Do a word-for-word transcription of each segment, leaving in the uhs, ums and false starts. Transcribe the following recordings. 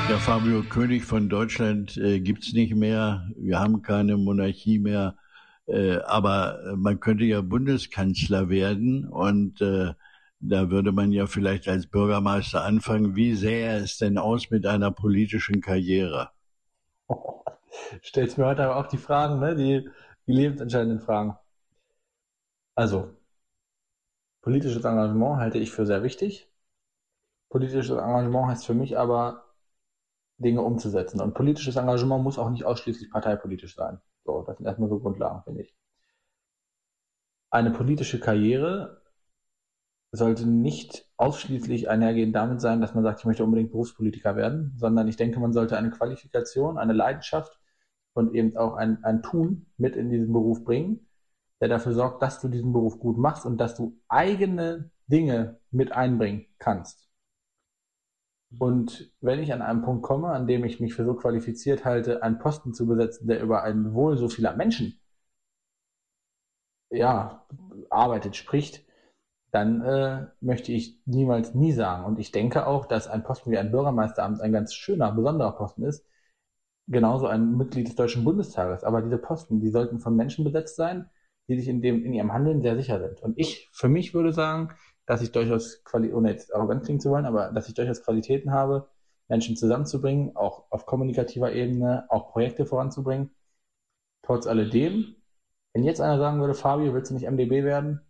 Ja, Fabio, König von Deutschland äh, gibt's nicht mehr. Wir haben keine Monarchie mehr. Äh, aber äh, man könnte ja Bundeskanzler werden und äh, da würde man ja vielleicht als Bürgermeister anfangen. Wie sähe es denn aus mit einer politischen Karriere? Stellst mir heute aber auch die Fragen, ne? Die, die lebensentscheidenden Fragen. Also, politisches Engagement halte ich für sehr wichtig. Politisches Engagement heißt für mich aber, Dinge umzusetzen. Und politisches Engagement muss auch nicht ausschließlich parteipolitisch sein. So, das sind erstmal so Grundlagen, finde ich. Eine politische Karriere sollte nicht ausschließlich einhergehend damit sein, dass man sagt, ich möchte unbedingt Berufspolitiker werden, sondern ich denke, man sollte eine Qualifikation, eine Leidenschaft und eben auch ein, ein Tun mit in diesen Beruf bringen, der dafür sorgt, dass du diesen Beruf gut machst und dass du eigene Dinge mit einbringen kannst. Und wenn ich an einen Punkt komme, an dem ich mich für so qualifiziert halte, einen Posten zu besetzen, der über ein Wohl so vieler Menschen ja, arbeitet, spricht, dann äh, möchte ich niemals nie sagen. Und ich denke auch, dass ein Posten wie ein Bürgermeisteramt ein ganz schöner, besonderer Posten ist, genauso ein Mitglied des Deutschen Bundestages. Aber diese Posten, die sollten von Menschen besetzt sein, die sich in dem, in ihrem Handeln sehr sicher sind. Und ich für mich würde sagen, dass ich durchaus, Quali- ohne jetzt arrogant klingen zu wollen, aber dass ich durchaus Qualitäten habe, Menschen zusammenzubringen, auch auf kommunikativer Ebene, auch Projekte voranzubringen. Trotz alledem, wenn jetzt einer sagen würde, Fabio, willst du nicht M D B werden?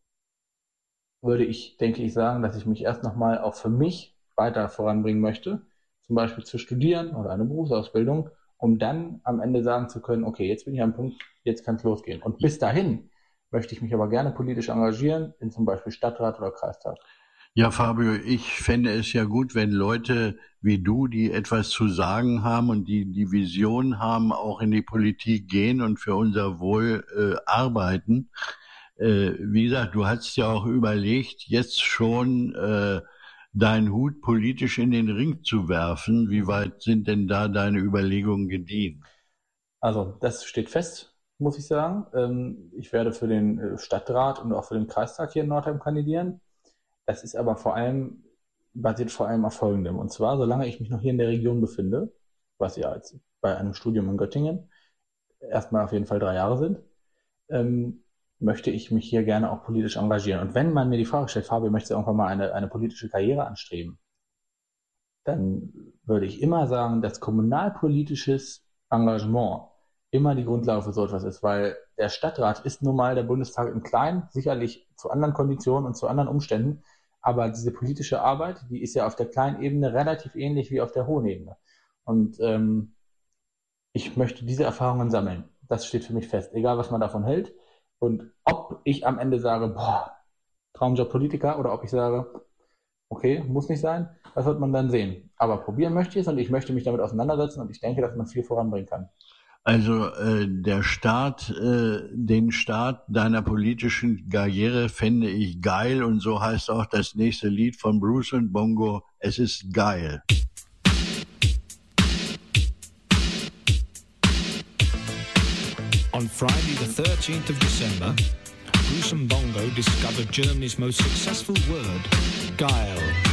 Würde ich, denke ich, sagen, dass ich mich erst nochmal auch für mich weiter voranbringen möchte, zum Beispiel zu studieren oder eine Berufsausbildung, um dann am Ende sagen zu können, okay, jetzt bin ich am Punkt, jetzt kann es losgehen. Und bis dahin möchte ich mich aber gerne politisch engagieren, in zum Beispiel Stadtrat oder Kreistag. Ja, Fabio, ich fände es ja gut, wenn Leute wie du, die etwas zu sagen haben und die die Vision haben, auch in die Politik gehen und für unser Wohl äh, arbeiten. Äh, wie gesagt, du hast ja auch überlegt, jetzt schon äh, deinen Hut politisch in den Ring zu werfen. Wie weit sind denn da deine Überlegungen gediehen? Also das steht fest, muss ich sagen. Ähm, ich werde für den äh, Stadtrat und auch für den Kreistag hier in Nordheim kandidieren. Das ist aber vor allem, basiert vor allem auf Folgendem. Und zwar, solange ich mich noch hier in der Region befinde, was ja jetzt bei einem Studium in Göttingen erstmal auf jeden Fall drei Jahre sind, ähm, möchte ich mich hier gerne auch politisch engagieren. Und wenn man mir die Frage stellt, Fabio, möchtest du irgendwann mal eine, eine politische Karriere anstreben, dann würde ich immer sagen, dass kommunalpolitisches Engagement immer die Grundlage für so etwas ist, weil der Stadtrat ist nun mal der Bundestag im Kleinen, sicherlich zu anderen Konditionen und zu anderen Umständen, aber diese politische Arbeit, die ist ja auf der kleinen Ebene relativ ähnlich wie auf der hohen Ebene. Und ähm, ich möchte diese Erfahrungen sammeln. Das steht für mich fest, egal was man davon hält. Und ob ich am Ende sage, boah, Traumjob Politiker, oder ob ich sage, okay, muss nicht sein, das wird man dann sehen. Aber probieren möchte ich es und ich möchte mich damit auseinandersetzen und ich denke, dass man viel voranbringen kann. Also äh, der Start, äh, den Start deiner politischen Karriere fände ich geil und so heißt auch das nächste Lied von Bruce und Bongo, es ist geil. On Friday the thirteenth of December, Bruce and Bongo discovered Germany's most successful word, geil.